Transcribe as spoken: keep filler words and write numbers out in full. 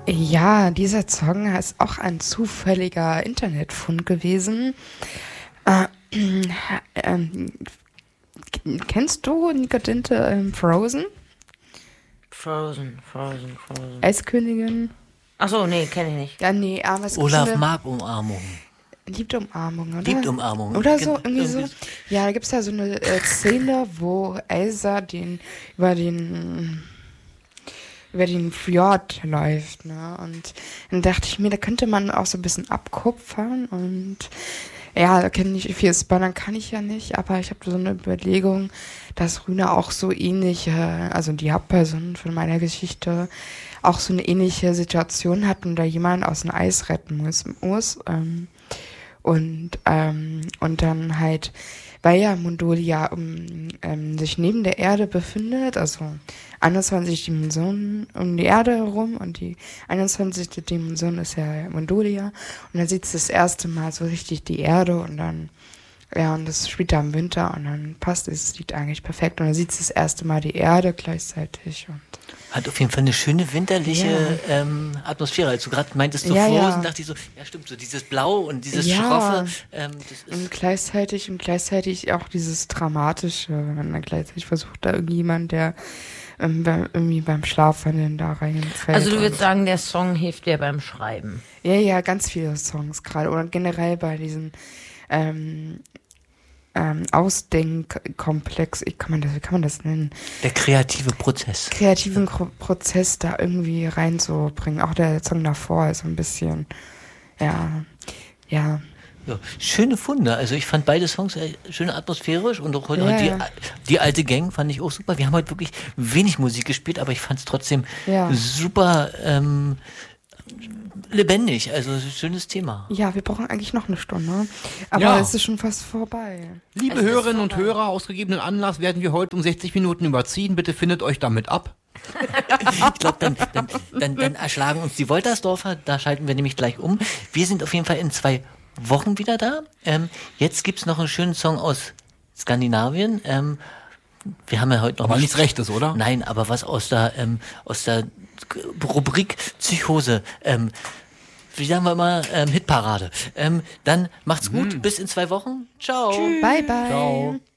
Ja, dieser Song ist auch ein zufälliger Internetfund gewesen. Äh, ähm, kennst du Nika Dinte ähm, Frozen? Frozen, Frozen, Frozen. Eiskönigin? Achso, nee, kenne ich nicht. Ja, nee, aber es Olaf gibt so eine, mag Umarmung. liebt Umarmung, oder? Liebt Umarmung. Oder so, Gen- irgendwie so. irgendwie Ja, da gibt es ja so eine äh, Szene, wo Elsa den über den über den Fjord läuft, ne? Und dann dachte ich mir, da könnte man auch so ein bisschen abkupfern und ja, da kenne ich viel spoilern kann ich ja nicht, aber ich habe so eine Überlegung, dass Rühne auch so ähnliche, also die Hauptperson von meiner Geschichte, auch so eine ähnliche Situation hat und da jemand aus dem Eis retten muss, muss ähm, und ähm, und dann halt, weil ja Mondolia um, ähm, sich neben der Erde befindet, also einundzwanzig Dimensionen um die Erde herum und die einundzwanzigste Dimension ist ja Mondolia und dann sieht es das erste Mal so richtig die Erde und dann, ja, und das spielt da im Winter und dann passt es, sieht eigentlich perfekt und dann sieht es das erste Mal die Erde gleichzeitig und Hat auf jeden Fall eine schöne winterliche Ja. ähm, Atmosphäre. Als du gerade meintest, so Ja, Frozen, ja. dachte ich so, ja stimmt, so dieses Blau und dieses Ja. Schroffe. Ähm, das ist Und gleichzeitig und gleichzeitig auch dieses Dramatische, wenn man dann gleichzeitig versucht, da irgendjemand, der ähm, beim, irgendwie beim Schlafwandeln da reinfällt. Also du und- würdest sagen, der Song hilft dir beim Schreiben. Ja, ja, ganz viele Songs gerade. Oder generell bei diesen ähm, ähm, Ausdenkkomplex, ich kann man das, wie kann man das nennen? der kreative Prozess. Kreativen Gro- Prozess da irgendwie reinzubringen. Auch der Song davor ist so ein bisschen, ja, ja. Ja, schöne Funde. Also ich fand beide Songs äh, schön atmosphärisch und auch heute Ja, die, ja. die alte Gang fand ich auch super. Wir haben heute wirklich wenig Musik gespielt, aber ich fand es trotzdem Ja. super ähm, lebendig. Also schönes Thema. Ja, wir brauchen eigentlich noch eine Stunde. Aber Ja. es ist schon fast vorbei. Liebe Es ist Hörerinnen und vorbei. Hörer, aus gegebenen Anlass werden wir heute um sechzig Minuten überziehen. Bitte findet euch damit ab. Ich glaube, dann, dann, dann, dann erschlagen uns die Woltersdorfer. Da schalten wir nämlich gleich um. Wir sind auf jeden Fall in zwei Wochen wieder da. Ähm, jetzt gibt's noch einen schönen Song aus Skandinavien. Ähm, wir haben ja heute noch Aber nicht- nichts Rechtes, oder? Nein, aber was aus der ähm, aus der Rubrik Psychose. Ähm, wie sagen wir immer, ähm, Hitparade. Ähm, dann macht's gut, bis in zwei Wochen. Ciao. Bye, bye. Ciao.